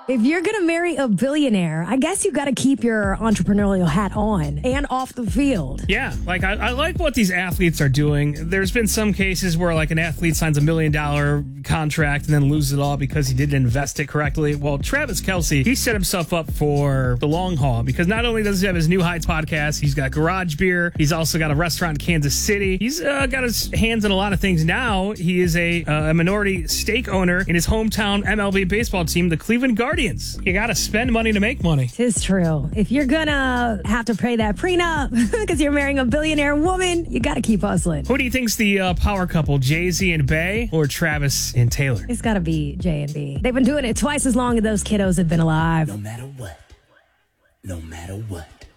If you're going to marry a billionaire, I guess you got to keep your entrepreneurial hat on and off the field. Yeah, like I like what these athletes are doing. There's been some cases where like an athlete signs $1 million contract and then loses it all because he didn't invest it correctly. Well, Travis Kelce, he set himself up for the long haul because not only does he have his New Heights podcast, he's got Garage Beer. He's also got a restaurant in Kansas City. He's got his hands in a lot of things now. He is a minority stake owner in his hometown MLB baseball team, the Cleveland Guardians. You got to spend money to make money. Tis true. If you're going to have to pay that prenup because you're marrying a billionaire woman, you got to keep hustling. Who do you think's the power couple, Jay-Z and Bey or Travis and Taylor? It's got to be J and B. They've been doing it twice as long as those kiddos have been alive. No matter what. No matter what.